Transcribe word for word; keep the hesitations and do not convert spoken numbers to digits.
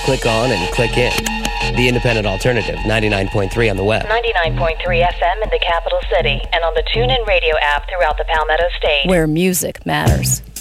click on and click in. The Independent Alternative, ninety-nine point three on the web. ninety-nine point three F M in the capital city and on the TuneIn Radio app throughout the Palmetto State. Where music matters.